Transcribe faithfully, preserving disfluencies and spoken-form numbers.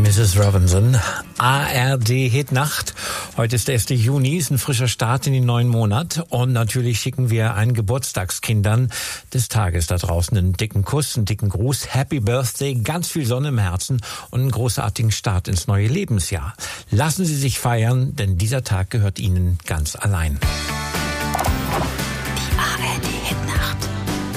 Missus Robinson. A R D Hitnacht. Heute ist der erste Juni, ist ein frischer Start in den neuen Monat. Und natürlich schicken wir allen Geburtstagskindern des Tages da draußen einen dicken Kuss, einen dicken Gruß. Happy Birthday, ganz viel Sonne im Herzen und einen großartigen Start ins neue Lebensjahr. Lassen Sie sich feiern, denn dieser Tag gehört Ihnen ganz allein.